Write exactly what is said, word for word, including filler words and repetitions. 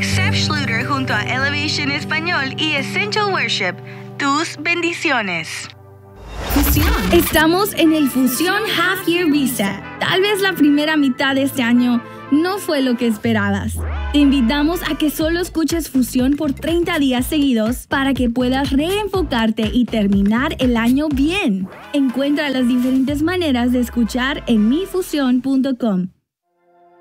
Seth Schluter junto a Elevation Español y Essential Worship. Tus bendiciones. Fusión. Estamos en el Fusión Half Year Reset. Tal vez la primera mitad de este año no fue lo que esperabas. Te invitamos a que solo escuches Fusión por treinta días seguidos para que puedas reenfocarte y terminar el año bien. Encuentra las diferentes maneras de escuchar en mi fusión punto com.